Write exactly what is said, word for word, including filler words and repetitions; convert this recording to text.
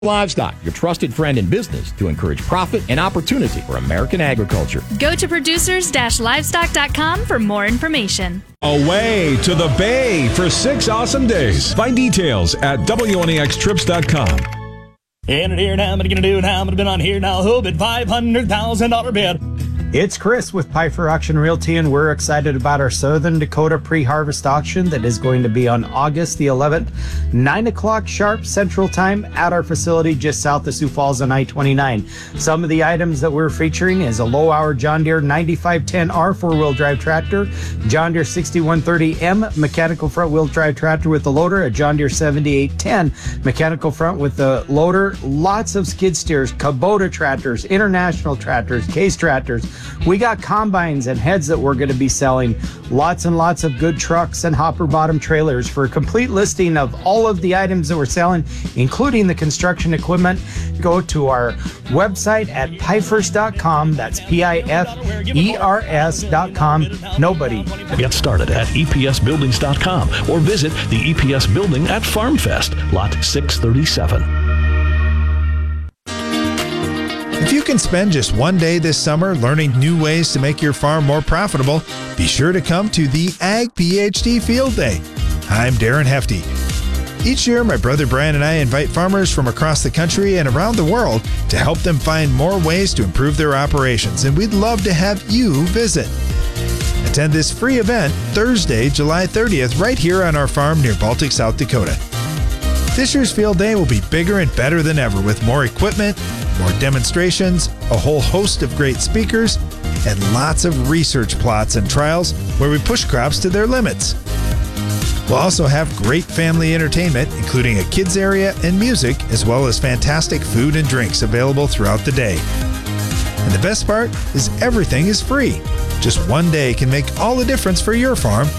Livestock, your trusted friend in business to encourage profit and opportunity for American agriculture. Go to producers livestock dot com for more information. Away to the Bay for six awesome days. Find details at W N E X trips dot com. And here now, what are you going to do now? I'm going on here now. Who bid five hundred thousand dollars bid? It's Chris with Pfeiffer Auction Realty, and we're excited about our Southern Dakota pre-harvest auction that is going to be on August the eleventh, nine o'clock sharp Central Time at our facility just south of Sioux Falls on I twenty-nine. Some of the items that we're featuring is a low-hour John Deere ninety-five ten R four-wheel drive tractor, John Deere sixty-one thirty M mechanical front-wheel drive tractor with the loader, a John Deere seventy-eight ten mechanical front with the loader, lots of skid steers, Kubota tractors, international tractors, Case tractors. We got combines and heads that we're going to be selling. Lots and lots of good trucks and hopper bottom trailers. For a complete listing of all of the items that we're selling, including the construction equipment, go to our website at pifers dot com. That's P I F E R S dot com. Nobody. Get started at E P S buildings dot com or visit the E P S building at FarmFest, lot six thirty-seven. If you can spend just one day this summer learning new ways to make your farm more profitable, be sure to come to the Ag PhD Field Day. I'm Darren Hefty. Each year, my brother Brian and I invite farmers from across the country and around the world to help them find more ways to improve their operations, and we'd love to have you visit. Attend this free event Thursday, July thirtieth, right here on our farm near Baltic, South Dakota. This year's Field Day will be bigger and better than ever with more equipment, more demonstrations, a whole host of great speakers, and lots of research plots and trials where we push crops to their limits. We'll also have great family entertainment, including a kids area and music, as well as fantastic food and drinks available throughout the day. And the best part is everything is free. Just one day can make all the difference for your farm